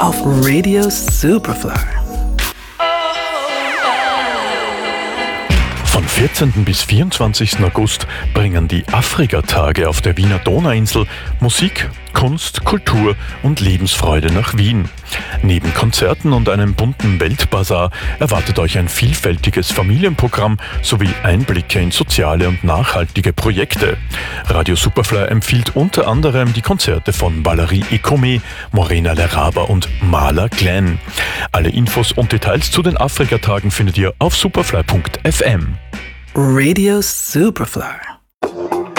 auf Radio Superfly. Von 14. bis 24. August bringen die Afrika-Tage auf der Wiener Donauinsel Musik, Kunst, Kultur und Lebensfreude nach Wien. Neben Konzerten und einem bunten Weltbazar erwartet euch ein vielfältiges Familienprogramm sowie Einblicke in soziale und nachhaltige Projekte. Radio Superfly empfiehlt unter anderem die Konzerte von Valerie Ecomé, Morena Leraba und Marla Glenn. Alle Infos und Details zu den Afrika-Tagen findet ihr auf superfly.fm. Radio Superfly.